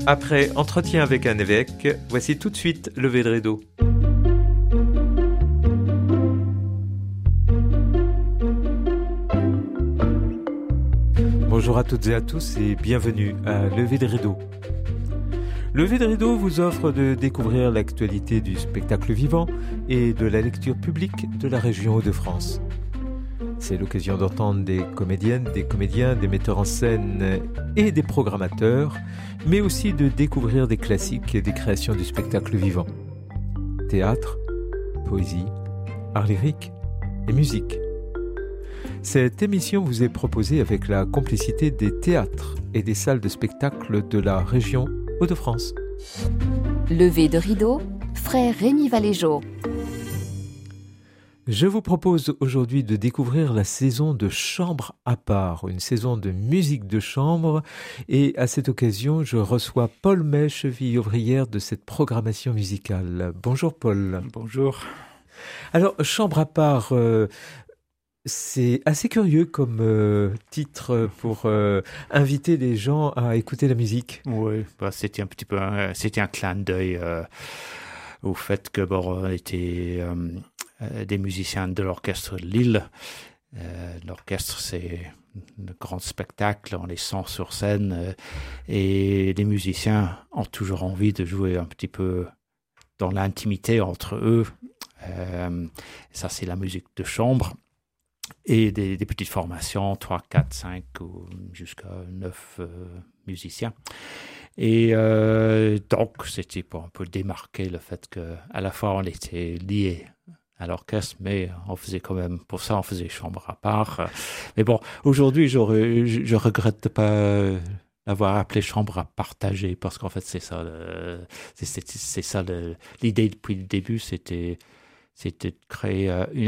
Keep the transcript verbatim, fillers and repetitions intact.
Après entretien avec un évêque, voici tout de suite Levé de rideau. Bonjour à toutes et à tous et bienvenue à Levé de rideau. Levé de rideau vous offre de découvrir l'actualité du spectacle vivant et de la lecture publique de la région Hauts-de-France. C'est l'occasion d'entendre des comédiennes, des comédiens, des metteurs en scène et des programmateurs, mais aussi de découvrir des classiques et des créations du spectacle vivant. Théâtre, poésie, art lyrique et musique. Cette émission vous est proposée avec la complicité des théâtres et des salles de spectacle de la région Hauts-de-France. Levé de rideau, frère Rémi Valéjo. Je vous propose aujourd'hui de découvrir la saison de Chambre à part, une saison de musique de chambre. Et à cette occasion, je reçois Paul May, cheville ouvrière de cette programmation musicale. Bonjour Paul. Bonjour. Alors, Chambre à part, euh, c'est assez curieux comme euh, titre pour euh, inviter les gens à écouter la musique. Oui, bah, c'était un petit peu, un, c'était un clin d'œil euh, au fait que bon, on était euh, des musiciens de l'orchestre de Lille. Euh, l'orchestre, c'est un grand spectacle, on les sent sur scène euh, et les musiciens ont toujours envie de jouer un petit peu dans l'intimité entre eux. Euh, ça, c'est la musique de chambre. Et des, des petites formations, trois, quatre, cinq ou jusqu'à neuf euh, musiciens. Et euh, donc, c'était pour un peu démarquer le fait qu'à la fois, on était liés à l'orchestre, mais on faisait quand même, pour ça, on faisait chambre à part. Mais bon, aujourd'hui, je, je regrette de pas l'avoir appelé chambre à partager, parce qu'en fait, c'est ça, le, c'est, c'est, c'est ça le, l'idée depuis le début, c'était, c'était de créer une